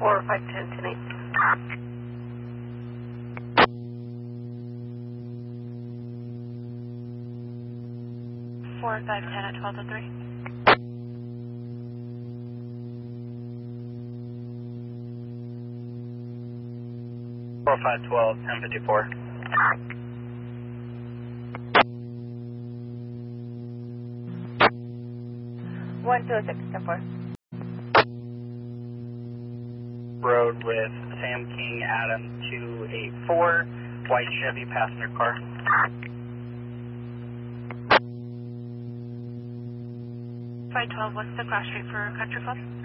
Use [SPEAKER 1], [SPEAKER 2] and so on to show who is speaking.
[SPEAKER 1] 4, 5, 10, 10, 8. 4, 5, 10 at 12 to 3.
[SPEAKER 2] 4, 5, 12, 1054.
[SPEAKER 1] 126, 10-4.
[SPEAKER 2] Road with Sam King, Adam 284, white Chevy passenger car.
[SPEAKER 1] 512, what's the cross street for Country Club?